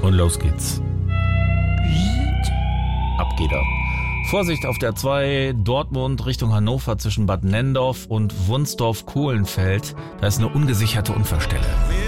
Und los geht's. Ab geht er. Vorsicht auf der 2 Dortmund Richtung Hannover zwischen Bad Nenndorf und Wunsdorf-Kohlenfeld. Da ist eine ungesicherte Unfallstelle.